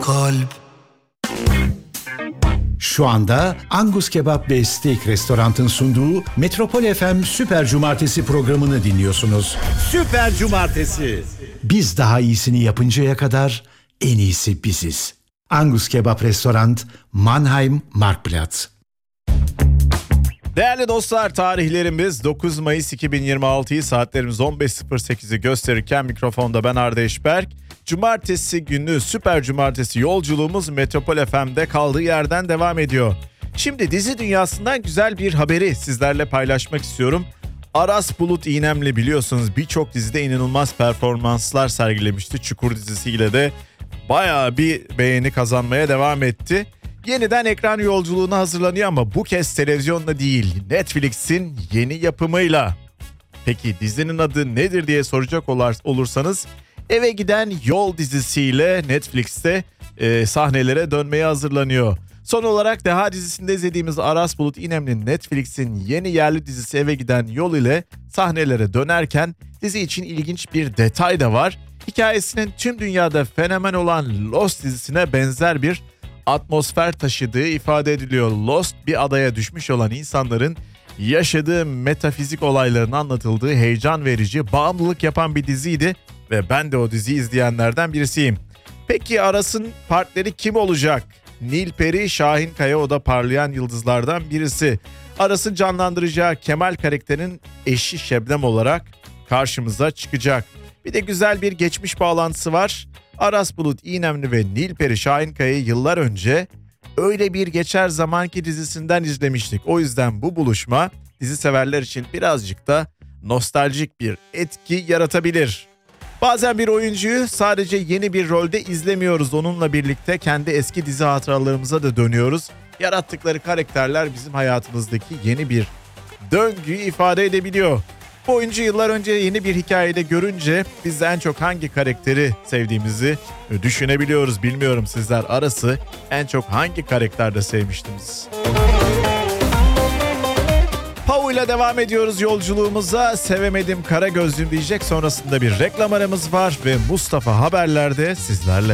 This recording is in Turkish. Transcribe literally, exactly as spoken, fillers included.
Kalp. Şu anda Angus Kebap ve Steak Restorant'ın sunduğu Metropol F M Süper Cumartesi programını dinliyorsunuz. Süper Cumartesi. Biz daha iyisini yapıncaya kadar en iyisi biziz. Angus Kebap Restorant, Mannheim, Marktplatz. Değerli dostlar, tarihlerimiz dokuz Mayıs iki bin yirmi altıyı saatlerimiz on beş sıfır sekizi gösterirken mikrofonda ben Arda Eşberk. Cumartesi günü Süper Cumartesi yolculuğumuz Metropol F M'de kaldığı yerden devam ediyor. Şimdi dizi dünyasından güzel bir haberi sizlerle paylaşmak istiyorum. Aras Bulut İynemli biliyorsunuz birçok dizide inanılmaz performanslar sergilemişti. Çukur dizisiyle de bayağı bir beğeni kazanmaya devam etti. Yeniden ekran yolculuğuna hazırlanıyor ama bu kez televizyonda değil, Netflix'in yeni yapımıyla. Peki dizinin adı nedir diye soracak olursanız, Eve Giden Yol dizisiyle Netflix'te e, sahnelere dönmeye hazırlanıyor. Son olarak Deha dizisinde izlediğimiz Aras Bulut İynemli'nin Netflix'in yeni yerli dizisi Eve Giden Yol ile sahnelere dönerken dizi için ilginç bir detay da var. Hikayesinin tüm dünyada fenomen olan Lost dizisine benzer bir atmosfer taşıdığı ifade ediliyor. Lost, bir adaya düşmüş olan insanların yaşadığı metafizik olayların anlatıldığı heyecan verici, bağımlılık yapan bir diziydi ve ben de o diziyi izleyenlerden birisiyim. Peki Aras'ın partneri kim olacak? Nilperi Şahinkaya, o da parlayan yıldızlardan birisi. Aras'ın canlandıracağı Kemal karakterinin eşi Şebnem olarak karşımıza çıkacak. Bir de güzel bir geçmiş bağlantısı var. Aras Bulut İynemli ve Nilperi Şahinkaya'yı yıllar önce Öyle Bir Geçer Zamanki dizisinden izlemiştik. O yüzden bu buluşma dizi severler için birazcık da nostaljik bir etki yaratabilir. Bazen bir oyuncuyu sadece yeni bir rolde izlemiyoruz. Onunla birlikte kendi eski dizi hatıralarımıza da dönüyoruz. Yarattıkları karakterler bizim hayatımızdaki yeni bir döngüyü ifade edebiliyor. Bu oyuncu yıllar önce yeni bir hikayede görünce biz de en çok hangi karakteri sevdiğimizi düşünebiliyoruz. Bilmiyorum sizler, Aras'ı en çok hangi karakterde sevmiştiniz? Pau ile devam ediyoruz yolculuğumuza. Sevemedim kara gözlüm diyecek, sonrasında bir reklam aramız var ve Mustafa Haberler'de sizlerle.